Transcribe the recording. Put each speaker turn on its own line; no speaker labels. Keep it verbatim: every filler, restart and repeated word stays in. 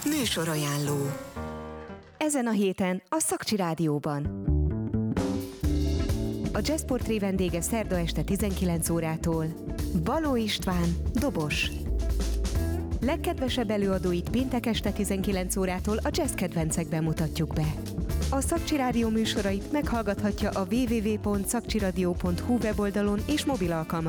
Műsorajánló.
Ezen a héten a Szakcsi Rádióban. A Jazz Portré vendége szerda este tizenkilenc órától Baló István, dobos. Legkedvesebb előadóit péntek este tizenkilenc órától a jazz kedvencekben mutatjuk be. A Szakcsi Rádió műsorait meghallgathatja a double-u double-u double-u pont szakcsiradio pont hu weboldalon és mobil alkalmazásban.